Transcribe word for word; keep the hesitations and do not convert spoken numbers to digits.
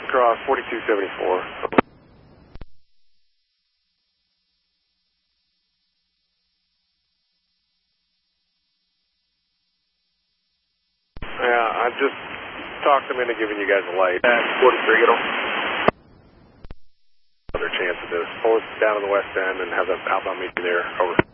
Cross forty-two seventy-four. Yeah, I just talked them into giving you guys a light. At forty-three, get them. Other chance of this. Pull it down to the west end and have the outbound meet you there. Over.